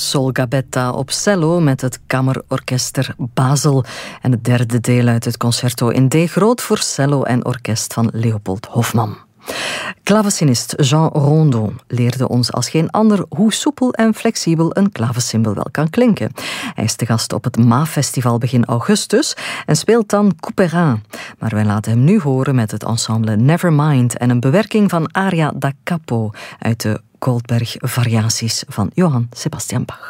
Sol Gabetta op cello met het Kammerorkester Basel en het derde deel uit het concerto in D groot voor cello en orkest van Leopold Hofmann. Klavecinist Jean Rondeau leerde ons als geen ander hoe soepel en flexibel een klavecimbal wel kan klinken. Hij is te gast op het MAAF-festival begin augustus en speelt dan Couperin. Maar wij laten hem nu horen met het ensemble Nevermind en een bewerking van Aria da Capo uit de Goldberg-variaties van Johann Sebastian Bach.